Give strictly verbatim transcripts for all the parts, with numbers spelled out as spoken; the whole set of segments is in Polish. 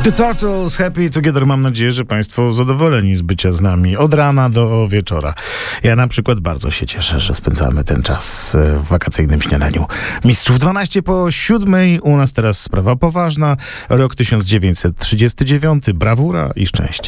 The Turtles, Happy Together. Mam nadzieję, że Państwo zadowoleni z bycia z nami od rana do wieczora. Ja na przykład bardzo się cieszę, że spędzamy ten czas w wakacyjnym śniadaniu mistrzów. dwanaście po siódmej. U nas teraz sprawa poważna. Rok tysiąc dziewięćset trzydziesty dziewiąty. Brawura i szczęście.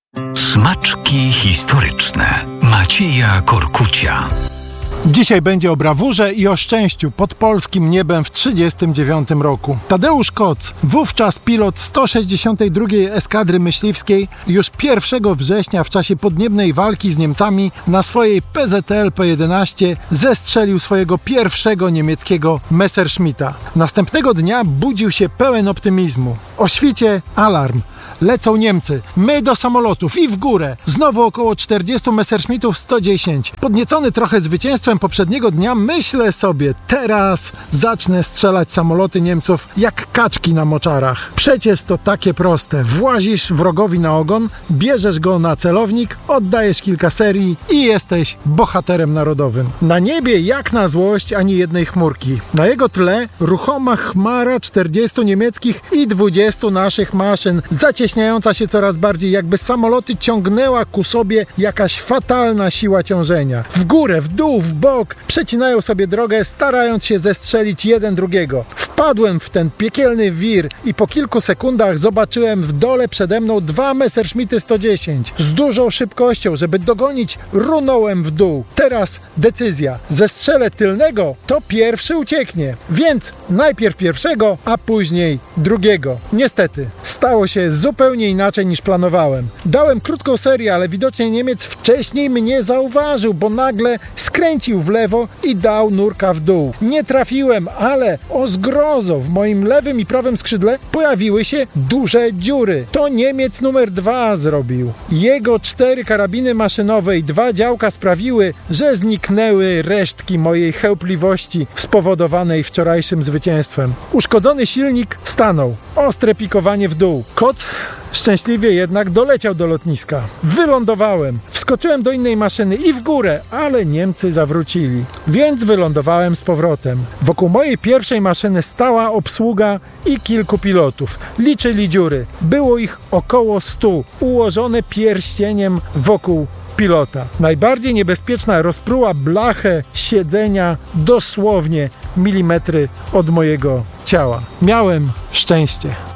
Smaczki historyczne Macieja Korkucia. Dzisiaj będzie o brawurze i o szczęściu pod polskim niebem w trzydziestym dziewiątym roku. Tadeusz Koc, wówczas pilot sto sześćdziesiątej drugiej Eskadry Myśliwskiej, już pierwszego września w czasie podniebnej walki z Niemcami na swojej P Z L P jedenaście zestrzelił swojego pierwszego niemieckiego Messerschmitta. Następnego dnia budził się pełen optymizmu. O świcie alarm. Lecą Niemcy, my do samolotów i w górę. Znowu około czterdziestu Messerschmittów sto dziesięć. Podniecony trochę zwycięstwem poprzedniego dnia, myślę sobie, teraz zacznę strzelać samoloty Niemców jak kaczki na moczarach. Przecież to takie proste. Włazisz wrogowi na ogon, bierzesz go na celownik, oddajesz kilka serii i jesteś bohaterem narodowym. Na niebie jak na złość ani jednej chmurki. Na jego tle ruchoma chmara czterdziestu niemieckich i dwudziestu naszych maszyn, zacieśniająca się coraz bardziej, jakby samoloty ciągnęła ku sobie jakaś fatalna siła ciążenia. W górę, w dół, w bok przecinają sobie drogę, starając się zestrzelić jeden drugiego. Wpadłem w ten piekielny wir i po kilku sekundach zobaczyłem w dole przede mną dwa Messerschmitty sto dziesięć. Z dużą szybkością, żeby dogonić, runąłem w dół. Teraz decyzja. Zestrzelę tylnego, to pierwszy ucieknie. Więc najpierw pierwszego, a później drugiego. Niestety, stało się zupełnie inaczej niż planowałem. Dałem krótką serię, ale widocznie Niemiec wcześniej mnie zauważył, bo nagle skręcił w lewo i dał nurka w dół. Nie trafiłem, ale o zgrozo, w moim lewym i prawym skrzydle pojawiły się duże dziury. To Niemiec numer dwa zrobił. Jego cztery karabiny maszynowe i dwa działka sprawiły, że zniknęły resztki mojej chełpliwości spowodowanej wczorajszym zwycięstwem. Uszkodzony silnik stanął. Ostre pikowanie w dół. Koc szczęśliwie jednak doleciał do lotniska. Wylądowałem. Wskoczyłem do innej maszyny i w górę, ale Niemcy zawrócili. Więc wylądowałem z powrotem. Wokół mojej pierwszej maszyny stała obsługa i kilku pilotów. Liczyli dziury. Było ich około stu, ułożone pierścieniem wokół pilota. Najbardziej niebezpieczna rozpruła blachę siedzenia dosłownie milimetry od mojego ciała. Miałem szczęście.